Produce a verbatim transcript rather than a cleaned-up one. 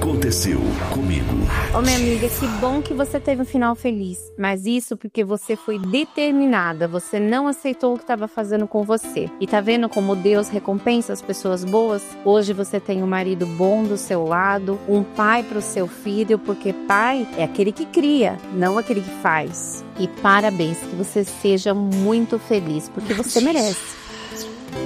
Aconteceu comigo. Ô minha amiga, que bom que você teve um final feliz. Mas isso porque você foi determinada. Você não aceitou o que estava fazendo com você. E tá vendo como Deus recompensa as pessoas boas? Hoje você tem um marido bom do seu lado, um pai pro seu filho, porque pai é aquele que cria, não aquele que faz. E parabéns, que você seja muito feliz, porque você merece.